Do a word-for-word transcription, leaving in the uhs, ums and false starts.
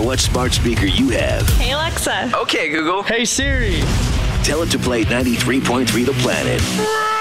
what smart speaker you have. Hey, Alexa. Okay, Google. Hey, Siri. Tell it to play ninety-three point three The Planet.